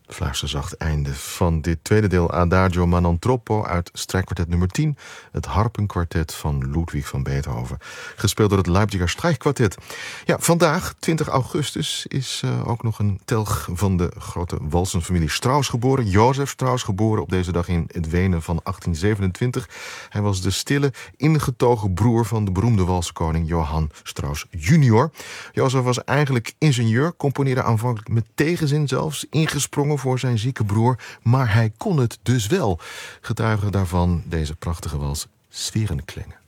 Fluisterzacht einde van dit tweede deel Adagio ma non troppo uit strijkkwartet nummer 10, het harpenkwartet van Ludwig van Beethoven, gespeeld door het Leipziger Streichquartett. Ja, vandaag, 20 augustus, is ook nog een telg van de grote walsenfamilie Strauss geboren. Jozef Strauss, geboren op deze dag in het Wenen van 1827. Hij was de stille, ingetogen broer van de beroemde walsenkoning Johann Strauss junior. Jozef was eigenlijk ingenieur, componeerde aanvankelijk met tegenzin zelfs, ingesprongen voor zijn zieke broer, maar hij kon het dus wel. Getuige daarvan deze prachtige wals Sphärenklänge.